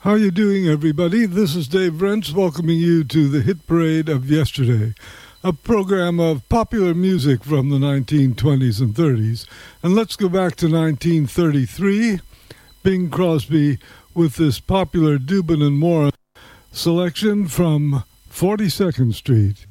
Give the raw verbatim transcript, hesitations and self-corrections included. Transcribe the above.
How you doing, everybody? This is Dave Rentz welcoming you to the Hit Parade of Yesterday, a program of popular music from the nineteen twenties and thirties. And let's go back to nineteen thirty-three. Bing Crosby with this popular Dubin and Moore selection from forty-second Street.